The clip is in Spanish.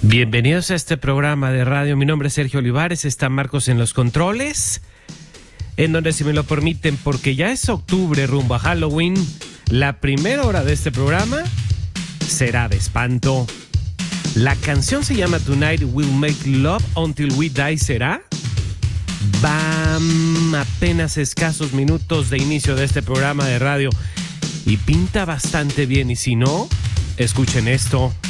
Bienvenidos a este programa de radio. Mi nombre es Sergio Olivares, está Marcos en los controles, en donde, si me lo permiten, porque ya es octubre rumbo a Halloween, la primera hora de este programa será de espanto. La canción se llama Tonight We'll Make Love Until We Die, ¿será? Bam, apenas escasos minutos de inicio de este programa de radio y pinta bastante bien, y si no, escuchen esto.